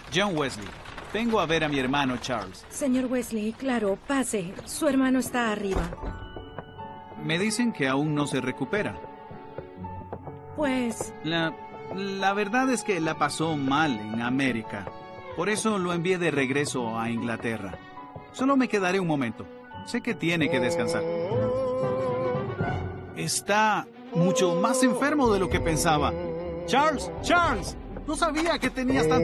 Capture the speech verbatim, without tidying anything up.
John Wesley, vengo a ver a mi hermano Charles. Señor Wesley, claro, pase. Su hermano está arriba. Me dicen que aún no se recupera. Pues... La, la verdad es que la pasó mal en América. Por eso lo envié de regreso a Inglaterra. Solo me quedaré un momento. Sé que tiene que descansar. Está mucho más enfermo de lo que pensaba. Charles, Charles, no sabía que tenías tan...